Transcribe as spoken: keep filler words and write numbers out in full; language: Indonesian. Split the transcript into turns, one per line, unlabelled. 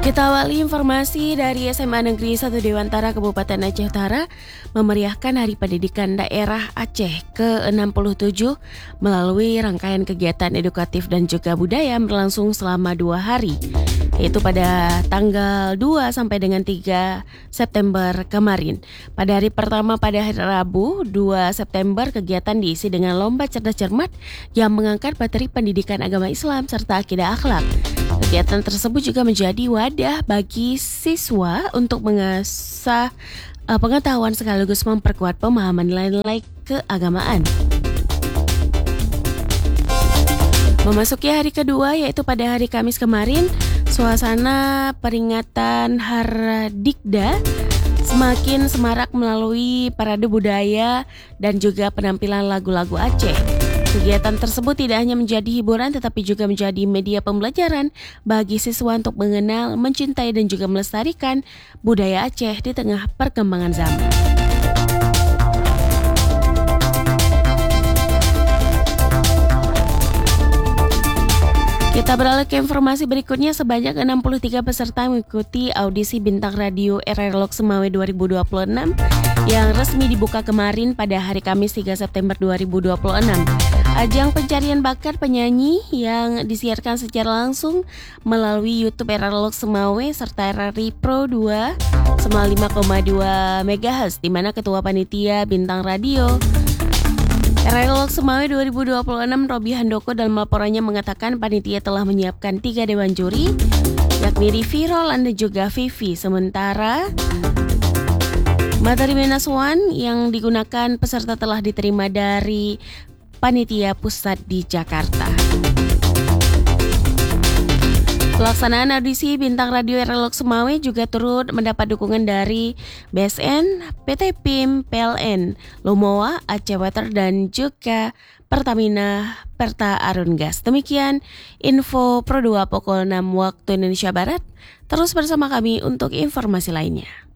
Kita awali informasi dari S M A Negeri satu Dewantara Kabupaten Aceh Utara memeriahkan Hari Pendidikan Daerah Aceh ke enam puluh tujuh melalui rangkaian kegiatan edukatif dan juga budaya yang berlangsung selama dua hari, yaitu pada tanggal dua sampai dengan tiga September kemarin. Pada hari pertama pada hari Rabu dua September, kegiatan diisi dengan lomba cerdas cermat yang mengangkat materi pendidikan agama Islam serta akidah akhlak. Kegiatan tersebut juga menjadi wadah bagi siswa untuk mengasah uh, pengetahuan sekaligus memperkuat pemahaman nilai-nilai keagamaan. Memasuki hari kedua, yaitu pada hari Kamis kemarin, suasana peringatan Hardikda semakin semarak melalui parade budaya dan juga penampilan lagu-lagu Aceh. Kegiatan tersebut tidak hanya menjadi hiburan tetapi juga menjadi media pembelajaran bagi siswa untuk mengenal, mencintai dan juga melestarikan budaya Aceh di tengah perkembangan zaman. Kita beralih ke informasi berikutnya. Sebanyak enam puluh tiga peserta mengikuti audisi Bintang Radio R R Lok Semawe dua ribu dua puluh enam yang resmi dibuka kemarin pada hari Kamis tiga September dua ribu dua puluh enam. Ajang pencarian bakat penyanyi yang disiarkan secara langsung melalui YouTube R R Lok Semawe serta R R I Pro dua sembilan puluh lima koma dua megahertz, di mana Ketua Panitia Bintang Radio R R Lok Semawe dua ribu dua puluh enam Robi Handoko dalam laporannya mengatakan panitia telah menyiapkan tiga dewan juri, yakni Rivi, Roland dan juga Vivi. Sementara materi Menaswan yang digunakan peserta telah diterima dari panitia pusat di Jakarta. Pelaksanaan audisi Bintang Radio R R Lok Semawe juga turut mendapat dukungan dari B S N, P T P I M, P L N, Lumowa, Aceh Water dan juga Pertamina Perta Arun Gas. Demikian info Pro dua pukul enam waktu Indonesia Barat. Terus bersama kami untuk informasi lainnya.